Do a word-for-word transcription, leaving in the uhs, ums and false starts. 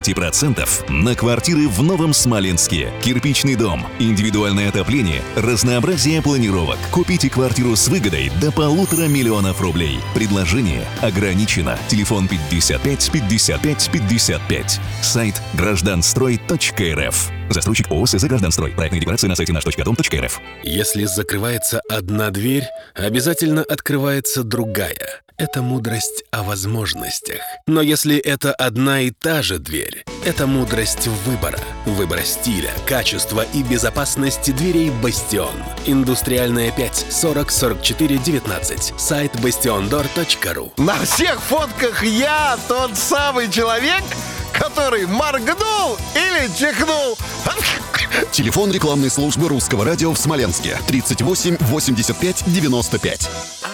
пятьдесят процентов на квартиры в Новом Смоленске. Кирпичный дом, индивидуальное отопление, разнообразие планировок. Купите квартиру с выгодой до полутора миллионов рублей. Предложение ограничено. Телефон пятьдесят пять пятьдесят пять пятьдесят пять. Сайт гражданстрой точка эр эф. Застройщик ООО «СЗ Гражданстрой». Проектные декларации на сайте наш точка дом точка эр эф. Если закрывается одна дверь, обязательно открывается другая. Это мудрость о возможностях. Но если это одна и та же дверь, это мудрость выбора. Выбора стиля, качества и безопасности дверей «Бастион». Индустриальная пять, сорок сорок четыре девятнадцать. Сайт бастион дор точка ру. На всех фотках я тот самый человек, который моргнул или чихнул. Телефон рекламной службы Русского радио в Смоленске тридцать восемь восемьдесят пять девяносто пять.